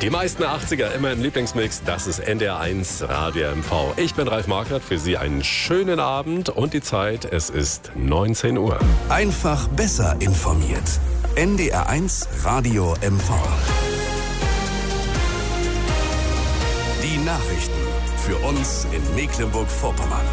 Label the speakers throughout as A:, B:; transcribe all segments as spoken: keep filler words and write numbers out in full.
A: Die meisten achtziger immer im Lieblingsmix, das ist N D R eins Radio M V. Ich bin Ralf Marquardt, für Sie einen schönen Abend und die Zeit, es ist neunzehn Uhr.
B: Einfach besser informiert. N D R eins Radio M V. Die Nachrichten für uns in Mecklenburg-Vorpommern.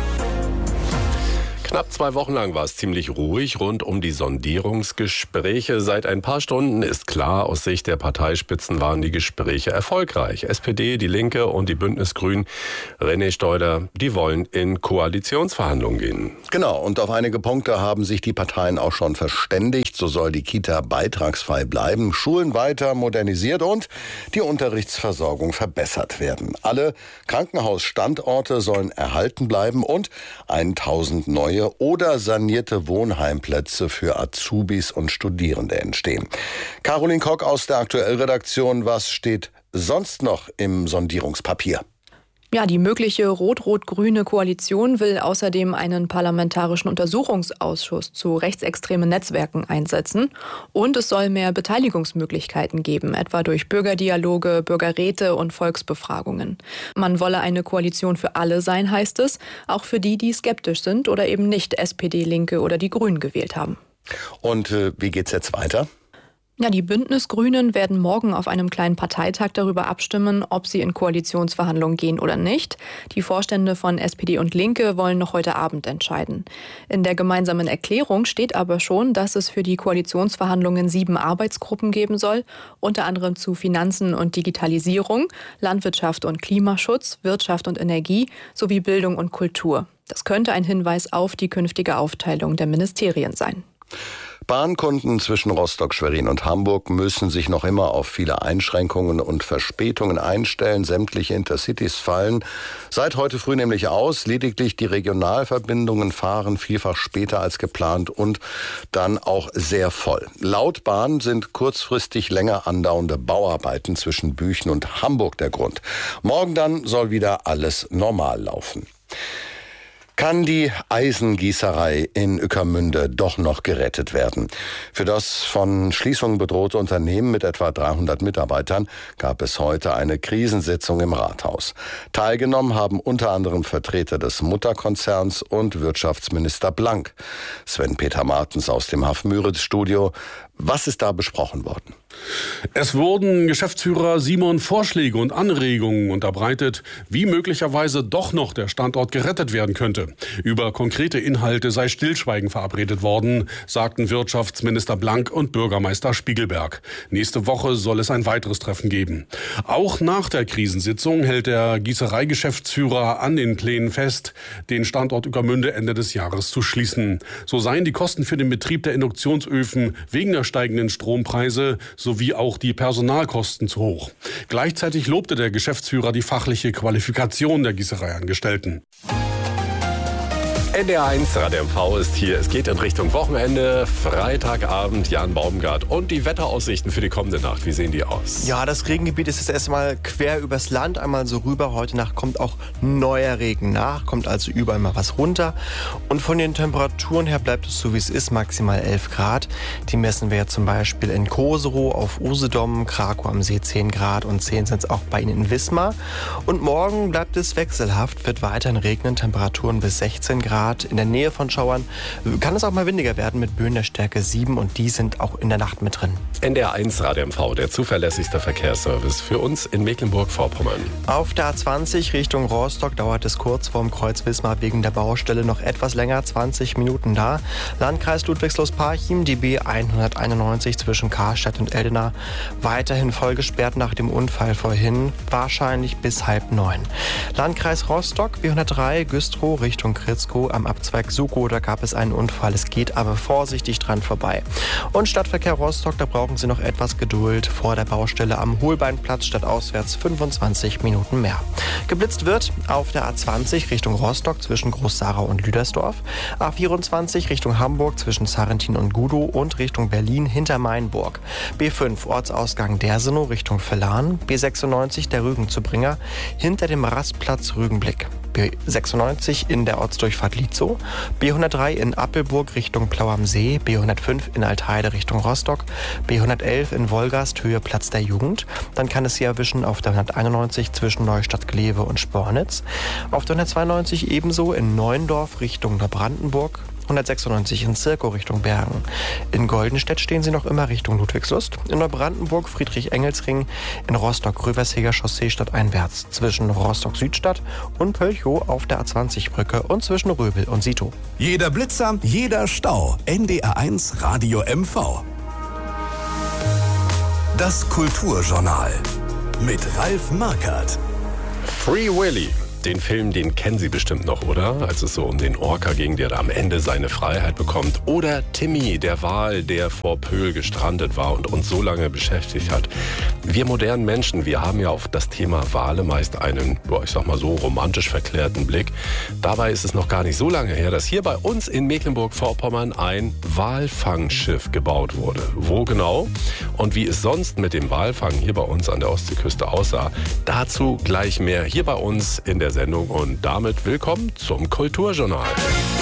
A: Knapp zwei Wochen lang war es ziemlich ruhig rund um die Sondierungsgespräche. Seit ein paar Stunden ist klar, aus Sicht der Parteispitzen waren die Gespräche erfolgreich. S P D, die Linke und die Bündnisgrünen, René Steuder, die wollen in Koalitionsverhandlungen gehen.
C: Genau, und auf einige Punkte haben sich die Parteien auch schon verständigt. So soll die Kita beitragsfrei bleiben, Schulen weiter modernisiert und die Unterrichtsversorgung verbessert werden. Alle Krankenhausstandorte sollen erhalten bleiben und tausend neue oder sanierte Wohnheimplätze für Azubis und Studierende entstehen. Caroline Kock aus der Aktuellredaktion, was steht sonst noch im Sondierungspapier?
D: Ja, die mögliche rot-rot-grüne Koalition will außerdem einen parlamentarischen Untersuchungsausschuss zu rechtsextremen Netzwerken einsetzen. Und es soll mehr Beteiligungsmöglichkeiten geben, etwa durch Bürgerdialoge, Bürgerräte und Volksbefragungen. Man wolle eine Koalition für alle sein, heißt es, auch für die, die skeptisch sind oder eben nicht S P D, Linke oder die Grünen gewählt haben.
C: Und äh, wie geht's jetzt weiter?
D: Ja, die Bündnisgrünen werden morgen auf einem kleinen Parteitag darüber abstimmen, ob sie in Koalitionsverhandlungen gehen oder nicht. Die Vorstände von S P D und Linke wollen noch heute Abend entscheiden. In der gemeinsamen Erklärung steht aber schon, dass es für die Koalitionsverhandlungen sieben Arbeitsgruppen geben soll, unter anderem zu Finanzen und Digitalisierung, Landwirtschaft und Klimaschutz, Wirtschaft und Energie sowie Bildung und Kultur. Das könnte ein Hinweis auf die künftige Aufteilung der Ministerien sein.
C: Bahnkunden zwischen Rostock, Schwerin und Hamburg müssen sich noch immer auf viele Einschränkungen und Verspätungen einstellen. Sämtliche Intercitys fallen seit heute früh nämlich aus. Lediglich die Regionalverbindungen fahren vielfach später als geplant und dann auch sehr voll. Laut Bahn sind kurzfristig länger andauernde Bauarbeiten zwischen Büchen und Hamburg der Grund. Morgen dann soll wieder alles normal laufen. Kann die Eisengießerei in Ueckermünde doch noch gerettet werden? Für das von Schließung bedrohte Unternehmen mit etwa dreihundert Mitarbeitern gab es heute eine Krisensitzung im Rathaus. Teilgenommen haben unter anderem Vertreter des Mutterkonzerns und Wirtschaftsminister Blank. Sven-Peter Martens aus dem Haff-Müritz-Studio. Was ist da besprochen worden?
E: Es wurden Geschäftsführer Simon Vorschläge und Anregungen unterbreitet, wie möglicherweise doch noch der Standort gerettet werden könnte. Über konkrete Inhalte sei Stillschweigen verabredet worden, sagten Wirtschaftsminister Blank und Bürgermeister Spiegelberg. Nächste Woche soll es ein weiteres Treffen geben. Auch nach der Krisensitzung hält der Gießereigeschäftsführer an den Plänen fest, den Standort Ueckermünde Ende des Jahres zu schließen. So seien die Kosten für den Betrieb der Induktionsöfen wegen der steigenden Strompreise sowie auch die Personalkosten zu hoch. Gleichzeitig lobte der Geschäftsführer die fachliche Qualifikation der Gießereiangestellten.
A: N D R eins Radio M V ist hier. Es geht in Richtung Wochenende, Freitagabend, Jan Baumgart. Und die Wetteraussichten für die kommende Nacht, wie sehen die aus?
F: Ja, das Regengebiet ist jetzt erstmal quer übers Land, einmal so rüber. Heute Nacht kommt auch neuer Regen nach, kommt also überall mal was runter. Und von den Temperaturen her bleibt es so, wie es ist, maximal elf Grad. Die messen wir ja zum Beispiel in Koserow auf Usedom, Krakow am See zehn Grad und zehn sind es auch bei Ihnen in Wismar. Und morgen bleibt es wechselhaft, wird weiterhin regnen, Temperaturen bis sechzehn Grad. In der Nähe von Schauern kann es auch mal windiger werden mit Böen der Stärke sieben und die sind auch in der Nacht mit drin.
A: N D R eins Radio M V, der zuverlässigste Verkehrsservice für uns in Mecklenburg-Vorpommern.
F: Auf der A zwanzig Richtung Rostock dauert es kurz vorm Kreuz Wismar wegen der Baustelle noch etwas länger, zwanzig Minuten da. Landkreis Ludwigslust-Parchim, die B hunderteinundneunzig zwischen Karstadt und Eldena, weiterhin voll gesperrt nach dem Unfall vorhin, wahrscheinlich bis halb neun. Landkreis Rostock, B hundertdrei Güstrow Richtung Kritzkow am Abzweig Sukow, da gab es einen Unfall. Es geht aber vorsichtig dran vorbei. Und Stadtverkehr Rostock, da brauchen Sie noch etwas Geduld vor der Baustelle am Holbeinplatz, stadtauswärts fünfundzwanzig Minuten mehr. Geblitzt wird auf der A zwanzig Richtung Rostock zwischen Groß-Sarau und Lüdersdorf, A vierundzwanzig Richtung Hamburg zwischen Sarrentin und Gudow und Richtung Berlin hinter Mainburg, B fünf Ortsausgang Dersenow Richtung Villahn, B sechsundneunzig der Rügen zu Bringer hinter dem Rastplatz Rügenblick. B sechsundneunzig in der Ortsdurchfahrt Lietzow, B hundertdrei in Appelburg Richtung Plau am See, B hundertfünf in Altheide Richtung Rostock, B hundertelf in Wolgast Höhe Platz der Jugend. Dann kann es Sie erwischen auf der hunderteinundneunzig zwischen Neustadt-Glewe und Spornitz, auf der hundertzweiundneunzig ebenso in Neuendorf Richtung Neubrandenburg, hundertsechsundneunzig in Zirkow Richtung Bergen. In Goldenstedt stehen Sie noch immer Richtung Ludwigslust. In Neubrandenburg Friedrich-Engels-Ring, in Rostock-Röversheger Chaussee stadteinwärts zwischen Rostock-Südstadt und Pölchow auf der A zwanzig Brücke und zwischen Röbel und Sito.
B: Jeder Blitzer, jeder Stau. N D R eins Radio M V. Das Kulturjournal mit Ralf Markert.
A: Free Willy. Den Film, den kennen Sie bestimmt noch, oder? Als es so um den Orca ging, der da am Ende seine Freiheit bekommt. Oder Timmy, der Wal, der vor Pöhl gestrandet war und uns so lange beschäftigt hat. Wir modernen Menschen, wir haben ja auf das Thema Wale meist einen, ich sag mal so, romantisch verklärten Blick. Dabei ist es noch gar nicht so lange her, dass hier bei uns in Mecklenburg-Vorpommern ein Walfangschiff gebaut wurde. Wo genau und wie es sonst mit dem Walfang hier bei uns an der Ostseeküste aussah, dazu gleich mehr hier bei uns in der Sendung und damit willkommen zum Kulturjournal.